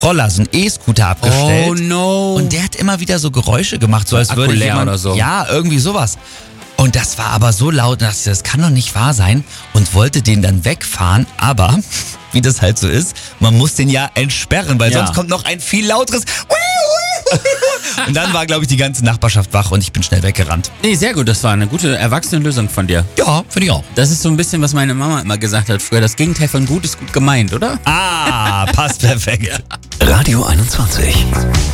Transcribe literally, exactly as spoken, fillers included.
Roller, so ein E-Scooter abgestellt. Oh no. Und der hat immer wieder so Geräusche gemacht, so als Akku würde leer jemand, oder so. Ja, irgendwie sowas. Und das war aber so laut, dass ich, das kann doch nicht wahr sein und wollte den dann wegfahren, aber wie das halt so ist, man muss den ja entsperren, weil Ja. sonst kommt noch ein viel lauteres und dann war, glaube ich, die ganze Nachbarschaft wach und ich bin schnell weggerannt. Nee, sehr gut, das war eine gute erwachsene Lösung von dir. Ja, finde ich auch. Das ist so ein bisschen, was meine Mama immer gesagt hat früher. Das Gegenteil von gut ist gut gemeint, oder? Ah, passt perfekt. Radio einundzwanzig.